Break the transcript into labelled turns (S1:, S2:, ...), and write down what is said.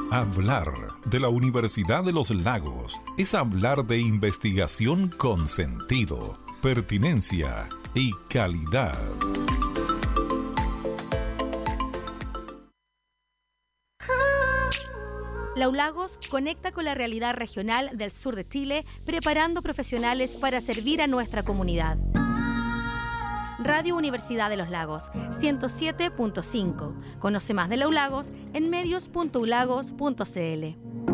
S1: Hablar de la Universidad de los Lagos es hablar de investigación con sentido, pertinencia y calidad.
S2: La ULAGOS conecta con la realidad regional del sur de Chile, preparando profesionales para servir a nuestra comunidad. Radio Universidad de los Lagos, 107.5. Conoce más de la ULAGOS en medios.ulagos.cl.